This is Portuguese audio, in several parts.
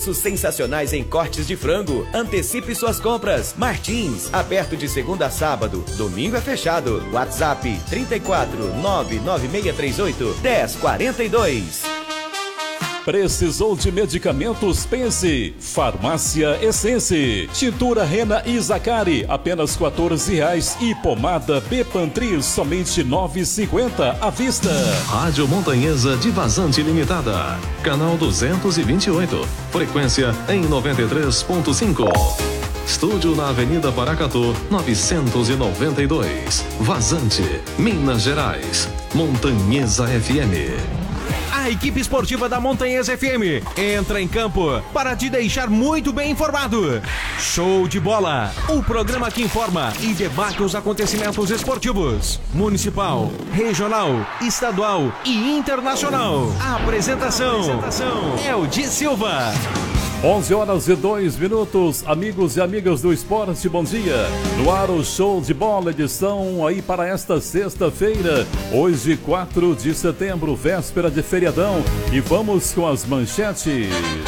Preços sensacionais em cortes de frango. Antecipe suas compras. Martins, aberto de segunda a sábado. Domingo é fechado. WhatsApp 34 99638 1042. Precisou de medicamentos? Pense. Farmácia Essence. Tintura Rena e Zacari, apenas R$14. E pomada Bepantri, somente R$9,50 à vista. Rádio Montanhesa de Vazante Limitada. Canal 228. Frequência em 93.5. Estúdio na Avenida Paracatu, 992. Vazante, Minas Gerais. Montanhesa FM. A equipe esportiva da Montanhesa FM entra em campo para te deixar muito bem informado. Show de Bola, o programa que informa e debate os acontecimentos esportivos, municipal, regional, estadual e internacional. A apresentação é o Di Silva. 11h02, amigos e amigas do esporte, bom dia. No ar o Show de Bola, edição aí para esta sexta-feira, hoje 4 de setembro, véspera de feriadão, e vamos com as manchetes.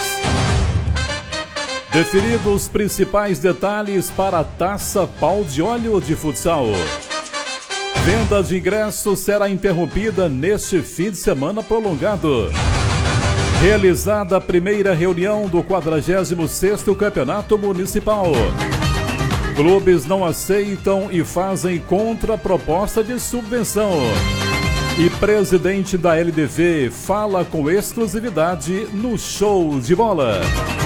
Definidos os principais detalhes para a Taça Pau de Óleo de Futsal. Venda de ingressos será interrompida neste fim de semana prolongado. Realizada a primeira reunião do 46º Campeonato Municipal. Clubes não aceitam e fazem contraproposta de subvenção. E presidente da LDV fala com exclusividade no Show de Bola.